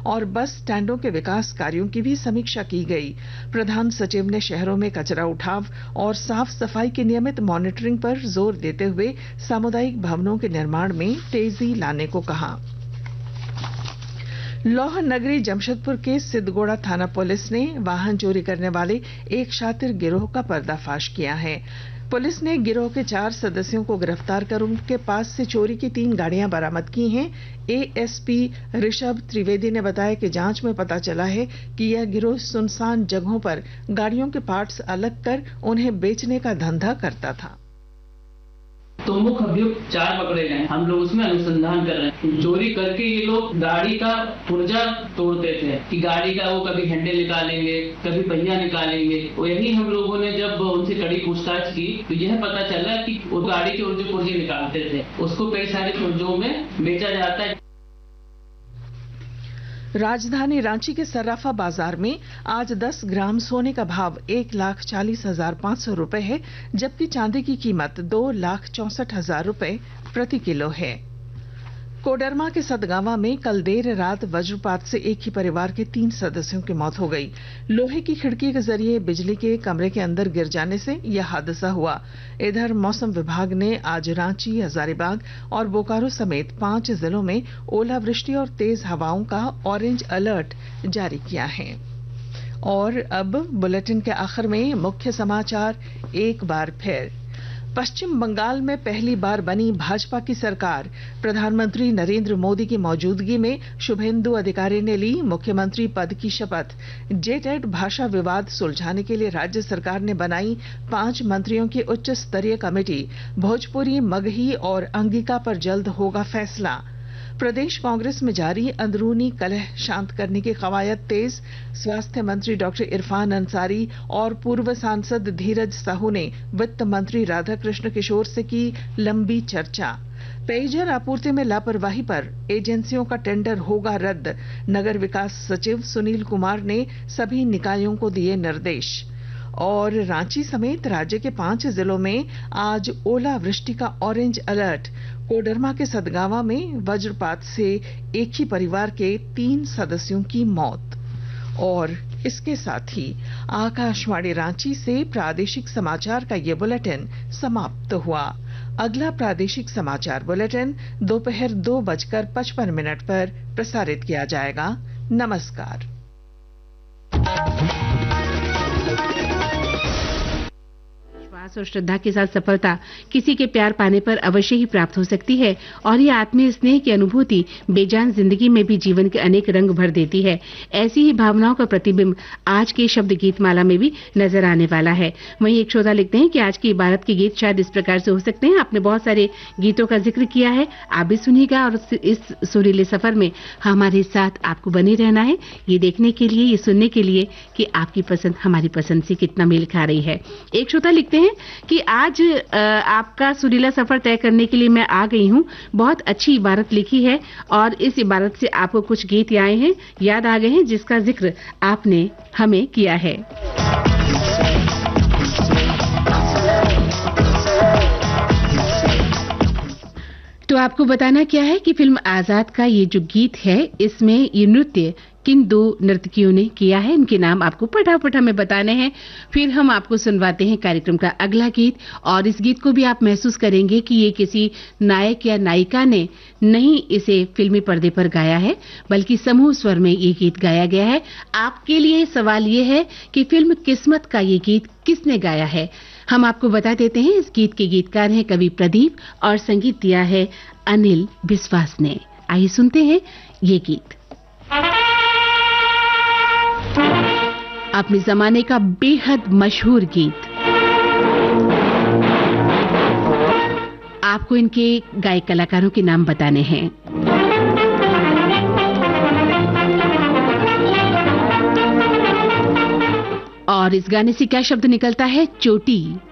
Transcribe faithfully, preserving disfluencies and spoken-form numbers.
और बस स्टैंडों के विकास कार्यों की भी समीक्षा की गई। प्रधान सचिव ने शहरों में कचरा उठाव और साफ सफाई की नियमित मॉनिटरिंग पर जोर देते हुए सामुदायिक भवनों के निर्माण में तेजी लाने को कहा। लौह नगरी जमशेदपुर के सिद्धगोड़ा थाना पुलिस ने वाहन चोरी करने वाले एक शातिर गिरोह का पर्दाफाश किया है। पुलिस ने गिरोह के चार सदस्यों को गिरफ्तार कर उनके पास से चोरी की तीन गाड़ियां बरामद की हैं। एएसपी ऋषभ त्रिवेदी ने बताया कि जांच में पता चला है कि यह गिरोह सुनसान जगहों पर गाड़ियों के पार्ट्स अलग कर उन्हें बेचने का धंधा करता था। तो मुख्य अभियुक्त चार पकड़े गए। हम लोग उसमें अनुसंधान कर रहे हैं। चोरी करके ये लोग गाड़ी का पुर्जा तोड़ते थे कि गाड़ी का वो कभी हैंडल निकालेंगे, कभी पहिया निकालेंगे। वही हम लोगों ने जब उनसे कड़ी पूछताछ की तो यह पता चला कि वो गाड़ी के जो पुर्जे निकालते थे उसको कई सारे पुर्जों में बेचा जाता है। राजधानी रांची के सर्राफा बाजार में आज दस ग्राम सोने का भाव एक लाख चालीस हजार पांच सौ रूपये है, जबकि चांदी की कीमत दो लाख चौसठ हजार रूपये प्रति किलो है। कोडरमा के सतगावा में कल देर रात वज्रपात से एक ही परिवार के तीन सदस्यों की मौत हो गई। लोहे की खिड़की के जरिए बिजली के कमरे के अंदर गिर जाने से यह हादसा हुआ। इधर मौसम विभाग ने आज रांची, हजारीबाग और बोकारो समेत पांच जिलों में ओलावृष्टि और तेज हवाओं का ऑरेंज अलर्ट जारी किया है। और अब बुलेटिन के आखिर में मुख्य समाचार एक बार फिर। पश्चिम बंगाल में पहली बार बनी भाजपा की सरकार। प्रधानमंत्री नरेंद्र मोदी की मौजूदगी में शुभेंदु अधिकारी ने ली मुख्यमंत्री पद की शपथ। जेटेट भाषा विवाद सुलझाने के लिए राज्य सरकार ने बनाई पांच मंत्रियों की उच्च स्तरीय कमेटी। भोजपुरी, मगही और अंगिका पर जल्द होगा फैसला। प्रदेश कांग्रेस में जारी अंदरूनी कलह शांत करने की कवायद तेज। स्वास्थ्य मंत्री डॉक्टर इरफान अंसारी और पूर्व सांसद धीरज साहू ने वित्त मंत्री राधाकृष्ण किशोर से की लंबी चर्चा। पेयजल आपूर्ति में लापरवाही पर एजेंसियों का टेंडर होगा रद्द। नगर विकास सचिव सुनील कुमार ने सभी निकायों को दिए निर्देश। और रांची समेत राज्य के पांच जिलों में आज ओलावृष्टि का ऑरेंज अलर्ट। कोडरमा के सतगावा में वज्रपात से एक ही परिवार के तीन सदस्यों की मौत। और इसके साथ ही आकाशवाणी रांची से प्रादेशिक समाचार का ये बुलेटिन समाप्त हुआ। अगला प्रादेशिक समाचार बुलेटिन दोपहर दो बजकर पचपन मिनट पर प्रसारित किया जाएगा। नमस्कार। और श्रद्धा के साथ सफलता किसी के प्यार पाने पर अवश्य ही प्राप्त हो सकती है और ये आत्मीय स्नेह की अनुभूति बेजान जिंदगी में भी जीवन के अनेक रंग भर देती है। ऐसी ही भावनाओं का प्रतिबिंब आज के शब्द गीत माला में भी नजर आने वाला है। वहीं एक श्रोता लिखते हैं कि आज की इबारत के गीत शायद इस प्रकार से हो सकते हैं। आपने बहुत सारे गीतों का जिक्र किया है, आप भी सुनिएगा और इस सुरीले सफर में हमारे साथ आपको बने रहना है, ये देखने के लिए, ये सुनने के लिए कि आपकी पसंद हमारी पसंद से कितना मेल खा रही है। एक श्रोता लिखते हैं कि आज आपका सुरीला सफर तय करने के लिए मैं आ गई हूं। बहुत अच्छी इबारत लिखी है और इस इबारत से आपको कुछ गीत आए हैं, याद आ गए हैं, जिसका जिक्र आपने हमें किया है। तो आपको बताना क्या है कि फिल्म आजाद का ये जो गीत है, इसमें ये नृत्य किन दो नर्तकियों ने किया है, इनके नाम आपको फटाफट हमें बताने हैं। फिर हम आपको सुनवाते हैं कार्यक्रम का अगला गीत और इस गीत को भी आप महसूस करेंगे कि ये किसी नायक या नायिका ने नहीं इसे फिल्मी पर्दे पर गाया है, बल्कि समूह स्वर में ये गीत गाया गया है। आपके लिए सवाल ये है कि फिल्म किस्मत का ये गीत किसने गाया है। हम आपको बता देते हैं, इस गीत के गीतकार हैं कवि प्रदीप और संगीत दिया है अनिल विश्वास ने। आइए सुनते हैं ये गीत। अपने जमाने का बेहद मशहूर गीत। आपको इनके गायक कलाकारों के नाम बताने हैं। और इस गाने से क्या शब्द निकलता है? चोटी।